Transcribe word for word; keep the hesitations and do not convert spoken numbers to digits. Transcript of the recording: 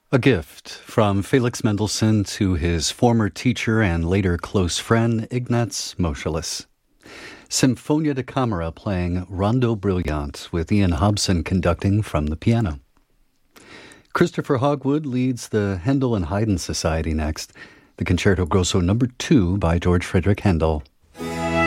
A gift from Felix Mendelssohn to his former teacher and later close friend, Ignaz Moscheles. Symphonia da Camera playing Rondo Brilliant with Ian Hobson conducting from the piano. Christopher Hogwood leads the Handel and Haydn Society next. The Concerto Grosso number two by George Frederick Handel.